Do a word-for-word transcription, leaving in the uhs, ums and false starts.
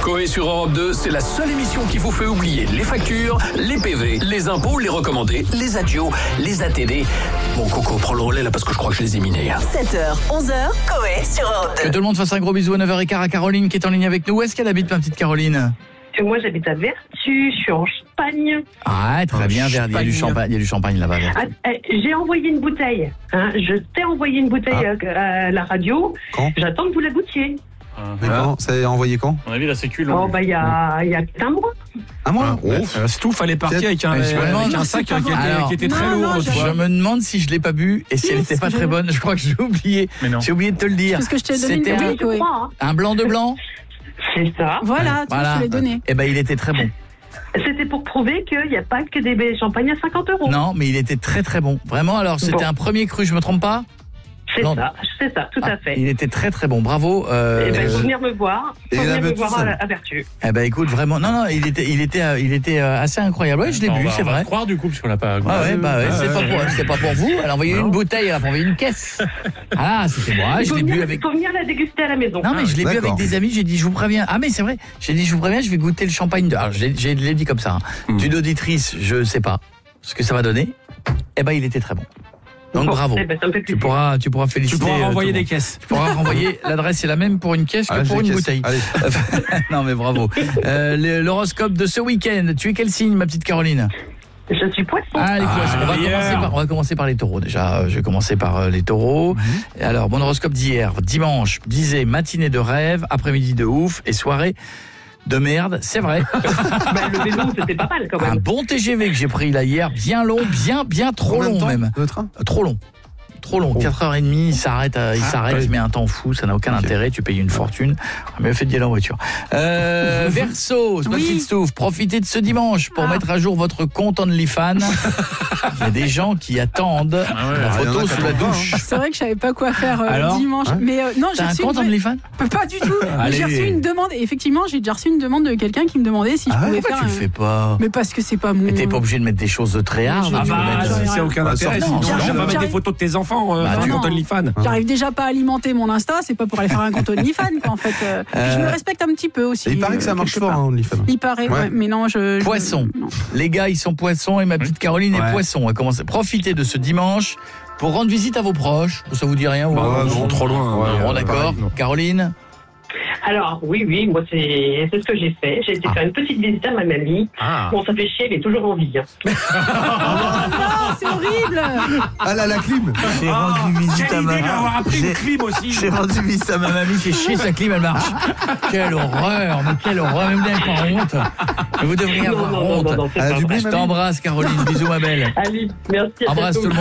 Coé sur Europe deux, c'est la seule émission qui vous fait oublier les factures, les P V, les impôts, les recommandés, les adios, les A T D. Bon, Coco, prends le relais là parce que je crois que je les ai minés. sept heures, onze heures, Coé sur Europe deux. Que tout le monde fasse un gros bisou à neuf heures quinze à Caroline qui est en ligne avec nous. Où est-ce qu'elle habite, ma petite Caroline? Moi, j'habite à Vertu, je suis en Champagne. Ah, très bien, il y a du champagne, il y a du champagne là-bas. Ah, eh, j'ai envoyé une bouteille. Hein. Je t'ai envoyé une bouteille ah. à la radio. Quand? J'attends que vous la goûtiez. Ah, Mais quand? Ça a envoyé quand? On a vu la sécu. Oh, bah, il y a, y a un mois. Un mois? Ah, ouais. euh, C'est tout, fallait partir avec un, je me avec demande, un sac qui était, Alors, qui était très non, lourd. non, l'autre je- fois. Je me demande si je l'ai pas bu et si elle n'était pas je- très bonne. Je crois que j'ai oublié. Mais non. J'ai oublié de te le dire. Parce que je t'ai donné une C'était bouteille, un, Coé. crois, hein. un blanc de blanc. C'est ça. Voilà, tu vois, je te l'ai donné. Eh ben, il était très bon. C'était pour prouver qu'il n'y a pas que des champagnes à cinquante euros. Non, mais il était très très bon. Vraiment, alors c'était Bon. un premier cru, je me trompe pas? C'est Non. ça, c'est ça, tout Ah, à fait. il était très très bon, bravo. Euh, Eh ben, il faut venir me voir. Et Il faut il venir avait me tout voir seul. à, à Vertu. Eh ben écoute, vraiment, non non, il était il était euh, il était euh, assez incroyable. Ouais, je l'ai On bu, va- c'est on va vrai. te croire du coup, parce qu'on l'a pas. Ah ouais, bah ouais, Ah, c'est ouais, pas ouais. pour c'est pas pour vous. Elle a envoyé Non. une bouteille, elle a envoyé une caisse. Ah, c'était moi, Il je faut l'ai bu venir, avec faut venir la déguster à la maison. Non mais je l'ai bu D'accord. avec des amis, j'ai dit je vous préviens. Ah mais c'est vrai, j'ai dit je vous préviens, je vais goûter le champagne de alors je l'ai je l'ai dit comme ça. Hein. Mm. D'une auditrice, je sais pas ce que ça va donner. Eh ben il était très bon. Donc Bon, bravo. eh ben, ça me fait Tu plaisir. pourras tu pourras Tu féliciter pourras euh, renvoyer tout le des monde. caisses. Tu pourras renvoyer l'adresse est la même pour une caisse que Ah, pour j'ai une caisse. bouteille. Allez. Non mais bravo. Euh, le- l'horoscope de ce week-end, tu es quel signe ma petite Caroline? Je suis poisson. Ah, les Ah, poissons. On va, hier. commencer par, on va commencer par les taureaux déjà. Euh, Je vais commencer par euh, les taureaux. Alors, mon horoscope d'hier, dimanche, disait matinée de rêve, après-midi de ouf et soirée de merde. C'est vrai. Ben, le vélo, c'était pas mal quand Un même. bon T G V que j'ai pris là hier, bien long, bien, bien trop Combien de long temps, même. Le train? Euh, Trop long. Trop long, quatre heures trente, il s'arrête, euh, il s'arrête, ouais. il met un temps fou, ça n'a aucun Ok. intérêt, tu payes une fortune. Mais fait d'y aller en voiture. Euh, Verseau, c'est ma Oui. petite Stouff, profitez de ce dimanche pour Ah. mettre à jour votre compte OnlyFans. Il y a des gens qui attendent la ouais, ah, il y en photo a sous qui la attendent pas, douche. C'est vrai que je savais pas quoi faire euh, Alors dimanche. Hein mais euh, non, j'ai T'as un reçu compte une... OnlyFans? Pas du tout. Mais Allez. j'ai reçu une demande. Et effectivement, j'ai déjà reçu une demande de quelqu'un qui me demandait si je Ah, pouvais pourquoi faire. tu le un- fais pas? Mais parce que c'est pas mon. Mais t'es pas obligé de mettre des choses de très hard. Je- hein, Ah tu peux bah, mettre- j'en ai si c'est rien. aucun Ah, intérêt, sorti, sinon non, tu vas non, pas mettre j'arrive- des photos de tes enfants euh, Bah, sur non. ton OnlyFans. J'arrive déjà pas à alimenter mon Insta, c'est pas pour aller faire un compte OnlyFans, quoi, en fait. euh. Puis je me Euh, respecte un petit peu aussi. Et il paraît que ça euh, marche quelque fort, part. hein, OnlyFans. Il paraît, Ouais. ouais, mais non, je. je- Poisson. non. Les gars, ils sont poissons et ma petite Caroline est Ouais. poisson. On va commencer. Profitez de ce dimanche pour rendre visite à vos proches. Ça vous dit rien? Vous Bah, non, non, trop loin. Ouais, hein. Bon, euh, d'accord. pareil, non. Caroline? Alors, oui, oui, moi, c'est c'est ce que j'ai fait. J'ai été Ah. faire une petite visite à ma mamie. Ah. Bon, ça fait chier, elle est toujours en vie. hein. Non, c'est horrible. Ah là, la clim! J'ai rendu visite Quelle idée d'avoir appris une clim aussi. J'ai rendu visite à ma mamie, fait chier, sa clim, elle marche. Quelle horreur, mais quelle horreur, même vous n'avez pas honte. Mais vous devriez Non, avoir non, non, honte. non, non, c'est Ah, pas du vrai. bruit, Je t'embrasse, Caroline. Bisous, ma belle. Allez, merci. à Embrasse bientôt. tout le monde.